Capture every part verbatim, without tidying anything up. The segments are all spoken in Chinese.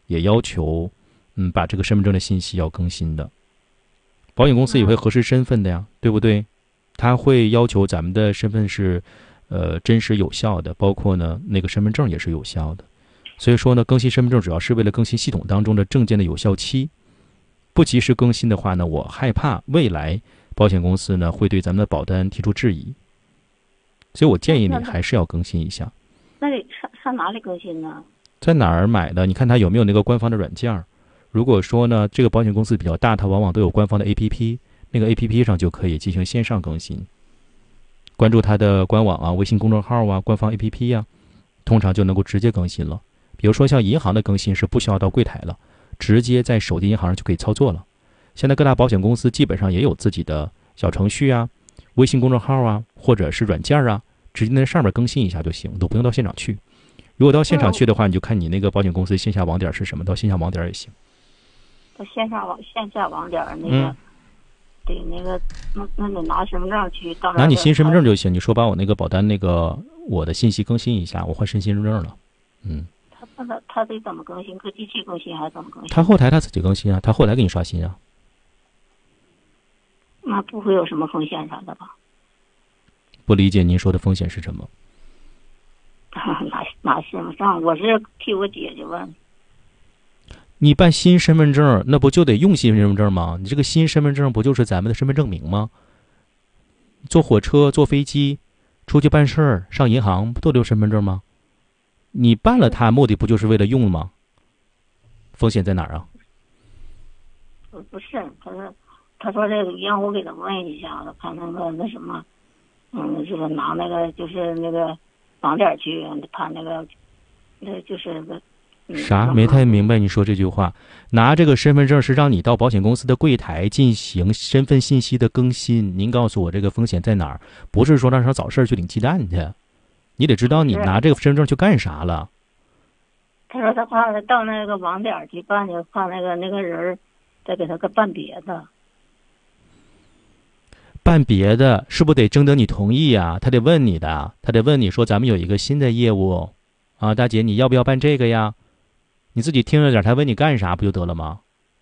也要求嗯把这个身份证的信息要更新的。保险公司也会核实身份的呀，对不对？他会要求咱们的身份是呃真实有效的，包括呢那个身份证也是有效的。所以说呢，更新身份证主要是为了更新系统当中的证件的有效期。不及时更新的话呢，我害怕未来保险公司呢会对咱们的保单提出质疑。所以我建议你还是要更新一下。 那得上上哪里更新呢？ 在哪儿买的？你看它有没有那个官方的软件。如果说呢这个保险公司比较大，它往往都有官方的 A P P， 那个 A P P 上就可以进行线上更新。关注它的官网啊、微信公众号啊、官方 A P P 啊，通常就能够直接更新了。比如说像银行的更新是不需要到柜台了，直接在手机银行上就可以操作了。现在各大保险公司基本上也有自己的小程序啊、微信公众号啊，或者是软件啊，直接在上面更新一下就行，都不用到现场去。如果到现场去的话，你就看你那个保险公司线下网点是什么，到线下网点也行。 到线下网线下网点那个，嗯、对那个那那得拿身份证去到那。 拿你新身份证就行，你说把我那个保单那个我的信息更新一下，我换新身份证了。嗯。 他他他得怎么更新？搁机器更新还是怎么更新？ 他后台他自己更新啊，他后台给你刷新啊。 那不会有什么风险啥的吧？ 不理解您说的风险是什么？ 拿拿身份证，我是替我姐姐问。 你办新身份证，那不就得用新身份证吗？你这个新身份证不就是咱们的身份证明吗？坐火车、坐飞机、出去办事儿、上银行，不都留身份证吗？你办了它，目的不就是为了用吗？风险在哪儿啊？ 不是，他说他说这个让我给他问一下子，看那个那什么，嗯，就是拿那个就是那个网点去，他那个那就是个。 啥？没太明白你说这句话。拿这个身份证是让你到保险公司的柜台进行身份信息的更新。您告诉我这个风险在哪儿？不是说让他早市去领鸡蛋去，你得知道你拿这个身份证去干啥了。 他说他怕他到那个网点去办去，怕那个那个人再给他个办别的。 办别的是不是得征得你同意啊？他得问你的，他得问你说咱们有一个新的业务啊，大姐你要不要办这个呀？你自己听着点，他问你干啥不就得了吗？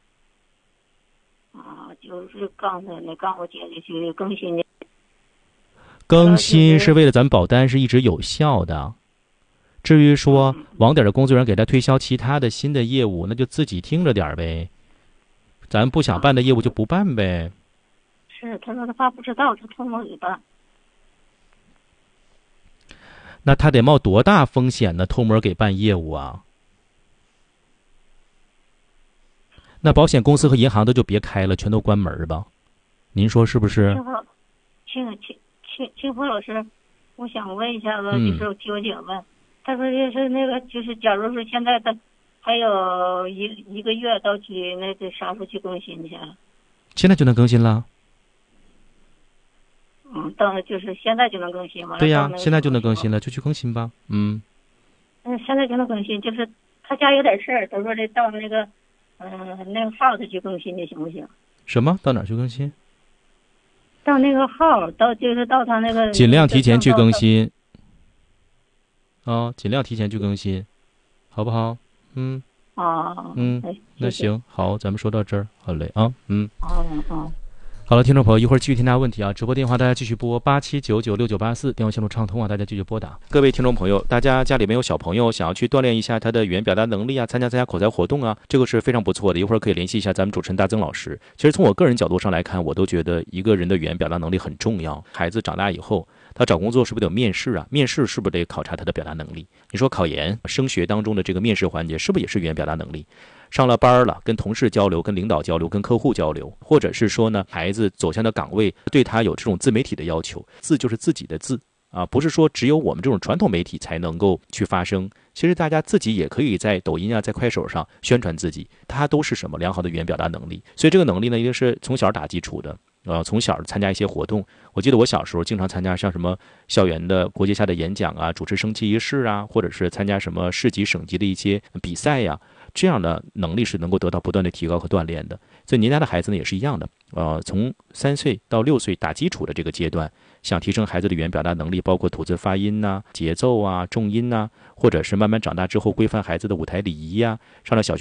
啊，就是刚才那刚我姐姐去更新的。 更新是为了咱们保单是一直有效的。至于说网点的工作人员给他推销其他的新的业务，那就自己听着点呗。咱不想办的业务就不办呗。 是，他说他怕不知道，他偷摸给办。 那他得冒多大风险呢？偷摸给办业务啊？那保险公司和银行的就别开了，全都关门吧？您说是不是？ 清清清清福老师，我想问一下子， 嗯、 就是替我姐问，他说就是那个，就是假如说现在的还有一一个月到期，那得啥时候去更新去？ 现在就能更新了。 嗯，到就是现在就能更新吗？ 对呀，现在就能更新了，就去更新吧。嗯。 嗯，现在就能更新，就是他家有点事儿，他说的到那个，嗯、呃，那个号他去更新的行不行？ 什么？到哪儿去更新？ 到那个号，到就是到他那个。 尽量提前去更新。啊、哦，尽量提前去更新，好不好？嗯。 啊。 嗯， 哎、 那行，好，咱们说到这儿，好嘞啊，嗯。 哦哦。 好了，听众朋友，一会儿继续听大家问题啊！直播电话大家继续拨八七九九六九八四，电话线路畅通啊，大家继续拨打。各位听众朋友，大家家里面有小朋友，想要去锻炼一下他的语言表达能力啊，参加参加口才活动啊，这个是非常不错的。一会儿可以联系一下咱们主持人大曾老师。其实从我个人角度上来看，我都觉得一个人的语言表达能力很重要。孩子长大以后，他找工作是不是得有面试啊？面试是不是得考察他的表达能力？你说考研、升学当中的这个面试环节，是不是也是语言表达能力？上了班了，跟同事交流，跟领导交流，跟客户交流，或者是说呢，孩子走向的岗位对他有这种自媒体的要求，字就是自己的字啊，不是说只有我们这种传统媒体才能够去发声。其实大家自己也可以在抖音啊，在快手上宣传自己，它都是什么良好的语言表达能力。所以这个能力呢，一定是从小打基础的。呃，从小参加一些活动，我记得我小时候经常参加像什么校园的国际下的演讲啊，主持升旗仪式啊，或者是参加什么市级、省级的一些比赛呀、啊，这样的能力是能够得到不断的提高和锻炼的。所以您家的孩子呢也是一样的，呃，从三岁到六岁打基础的这个阶段，想提升孩子的语言表达能力，包括吐字发音呐、啊、节奏啊、重音呐、啊，或者是慢慢长大之后规范孩子的舞台礼仪呀、啊，上了小学。